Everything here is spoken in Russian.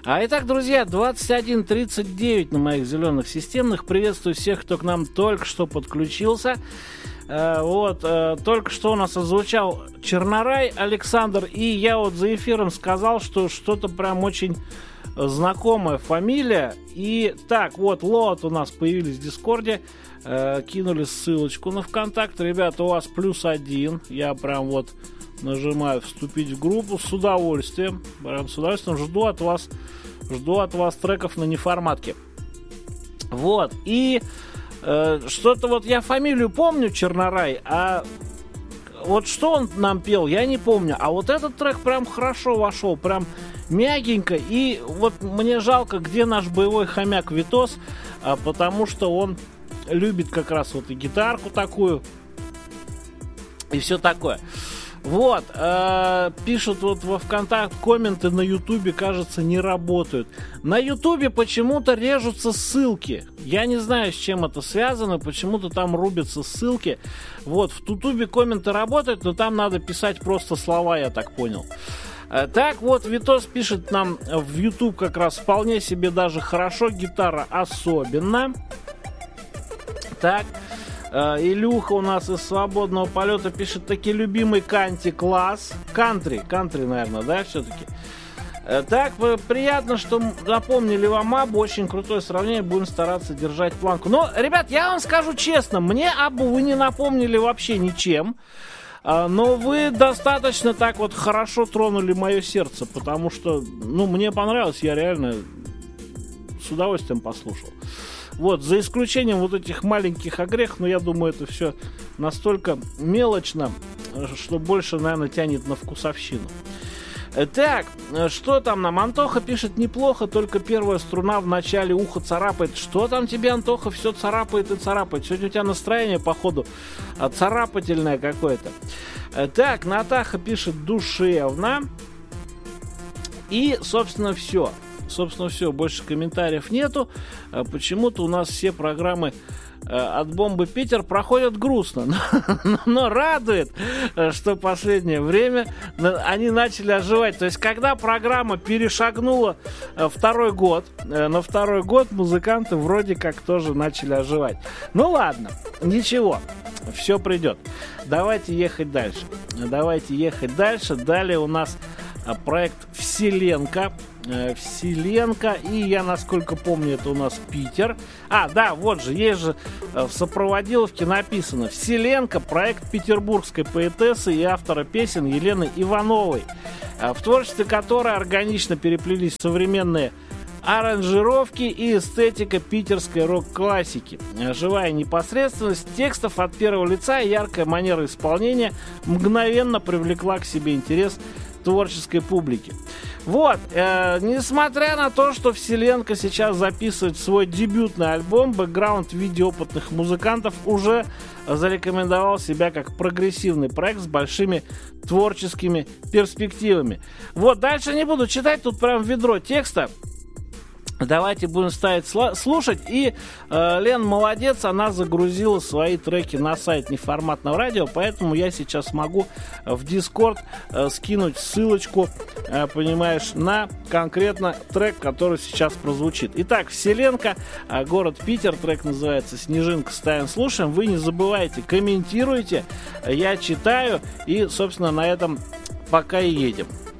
Итак, друзья, 21:39 на моих зеленых системных. Приветствую всех, кто к нам только что подключился. Только что у нас озвучал Чернорай Александр, и я вот за эфиром сказал, что что-то прям очень знакомая фамилия. И так, вот, Лот у нас появились в Дискорде, кинули ссылочку на ВКонтакт. Ребята, у вас +1. Я прям вот нажимаю вступить в группу с удовольствием. Прям с удовольствием жду от вас треков на неформатке. Вот, и что-то вот я фамилию помню, Чернорай, а вот что он нам пел, я не помню. А вот этот трек прям хорошо вошел, прям мягенько. И вот мне жалко, где наш боевой хомяк Витос, потому что он любит как раз вот и гитарку такую, и все такое. Вот, пишут вот во ВКонтакте, комменты на Ютубе, кажется, не работают. На Ютубе почему-то режутся ссылки. Я не знаю, с чем это связано, почему-то там рубятся ссылки. Вот, в Ютубе комменты работают, но там надо писать просто слова, я так понял. Так вот, Витос пишет нам в Ютуб как раз вполне себе даже хорошо, гитара особенно. Так. Илюха у нас из свободного полета пишет: таки любимый канти-класс. Кантри, наверное, да, все-таки. Так, приятно, что напомнили вам Абу. Очень крутое сравнение, будем стараться держать планку. Но, ребят, я вам скажу честно, мне Абу вы не напомнили вообще ничем. Но вы достаточно так вот хорошо тронули мое сердце, потому что, мне понравилось, я реально с удовольствием послушал. Вот, за исключением вот этих маленьких огрехов, но я думаю, это все настолько мелочно, что больше, наверное, тянет на вкусовщину. Так, что там нам? Антоха пишет: неплохо, только первая струна в начале уха царапает. Что там тебе, Антоха, все царапает и царапает? Сегодня у тебя настроение, походу, царапательное какое-то. Так, Натаха пишет: душевно. И, собственно, все. Больше комментариев нету. Почему-то у нас все программы от Бомбы Питер проходят грустно. Но радует, что в последнее время они начали оживать. То есть, когда программа перешагнула второй год, на второй год музыканты вроде как тоже начали оживать. Ну ладно, ничего, все придет. Давайте ехать дальше. Далее у нас проект Вселенка. И я, насколько помню, это у нас Питер. Да, вот же, есть же в сопроводиловке написано: Вселенка, проект петербургской поэтессы и автора песен Елены Ивановой, в творчестве которой органично переплелись современные аранжировки и эстетика питерской рок-классики. Живая непосредственность текстов от первого лица и яркая манера исполнения мгновенно привлекла к себе интерес творческой публики. Вот, несмотря на то, что Вселенка сейчас записывает свой дебютный альбом, бэкграунд в виде опытных музыкантов уже зарекомендовал себя как прогрессивный проект с большими творческими перспективами. Вот, дальше не буду читать, тут прям ведро текста. Давайте будем ставить слушать. И Лен молодец, она загрузила свои треки на сайт неформатного радио, поэтому я сейчас могу в Discord скинуть ссылочку, понимаешь, на конкретно трек, который сейчас прозвучит. Итак, Вселенка, город Питер, трек называется «Снежинка». Ставим, слушаем. Вы не забывайте, комментируйте, я читаю, и, собственно, на этом пока и едем.